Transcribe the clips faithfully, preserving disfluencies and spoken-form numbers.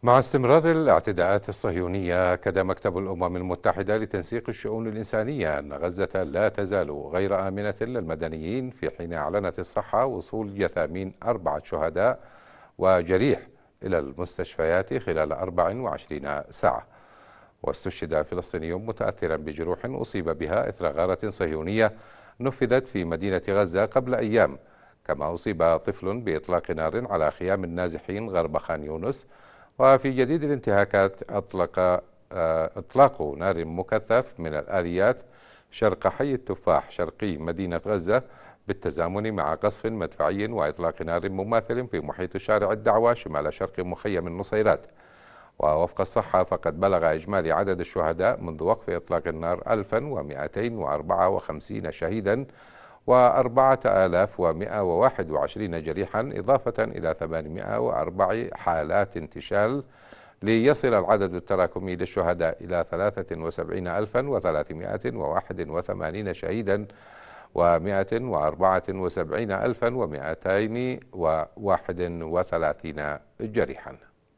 مع استمرار الاعتداءات الصهيونية، أكد مكتب الأمم المتحدة لتنسيق الشؤون الإنسانية أن غزة لا تزال غير آمنة للمدنيين، في حين أعلنت الصحة وصول جثامين أربعة شهداء وجريح إلى المستشفيات خلال أربع وعشرين ساعة. واستشهد فلسطيني متأثرا بجروح أصيب بها إثر غارة صهيونية نفذت في مدينة غزة قبل أيام، كما أصيب طفل بإطلاق نار على خيام النازحين غرب خان يونس. وفي جديد الانتهاكات، أطلق آه، إطلاق نار مكثف من الآليات شرق حي التفاح شرقي مدينة غزة، بالتزامن مع قصف مدفعي وإطلاق نار مماثل في محيط شارع الدعوة شمال شرق مخيم النصيرات. ووفق الصحة، فقد بلغ إجمالي عدد الشهداء منذ وقف إطلاق النار ألفا ومئتين وأربعة وخمسين شهيدا وأربعة آلاف ومئة وواحد وعشرين جريحا، إضافة إلى ثمانمئة وأربع حالات انتشال، ليصل العدد التراكمي للشهداء إلى ثلاثة وسبعين ألفا وثلاثمئة وواحد وثمانين شهيدا ومئة وأربعة وسبعين ألفا ومئتين وواحد وثلاثين جريحا.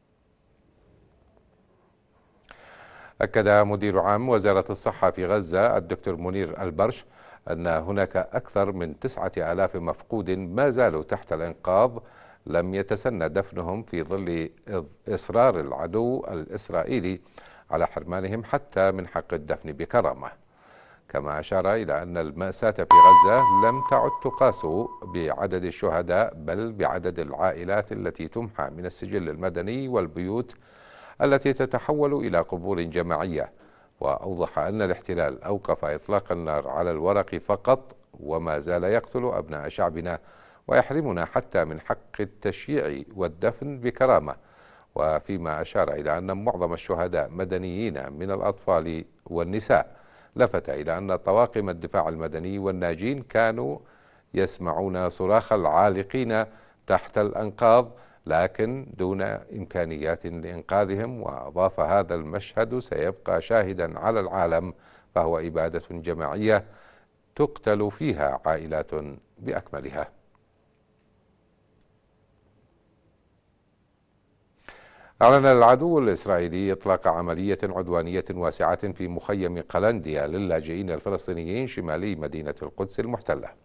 أكد مدير عام وزارة الصحة في غزة الدكتور منير البرش أن هناك أكثر من تسعة آلاف مفقود ما زالوا تحت الإنقاذ لم يتسنى دفنهم، في ظل إصرار العدو الإسرائيلي على حرمانهم حتى من حق الدفن بكرامة. كما أشار إلى أن المأساة في غزة لم تعد تقاس بعدد الشهداء، بل بعدد العائلات التي تمحى من السجل المدني والبيوت التي تتحول إلى قبور جماعية. وأوضح أن الاحتلال أوقف إطلاق النار على الورق فقط، وما زال يقتل أبناء شعبنا ويحرمنا حتى من حق التشييع والدفن بكرامة. وفيما أشار إلى أن معظم الشهداء مدنيين من الأطفال والنساء، لفت إلى أن طواقم الدفاع المدني والناجين كانوا يسمعون صراخ العالقين تحت الأنقاض، لكن دون إمكانيات لإنقاذهم. وأضاف: هذا المشهد سيبقى شاهدا على العالم، فهو إبادة جماعية تقتل فيها عائلات بأكملها. أعلن العدو الإسرائيلي إطلاق عملية عدوانية واسعة في مخيم قلنديا للاجئين الفلسطينيين شمالي مدينة القدس المحتلة.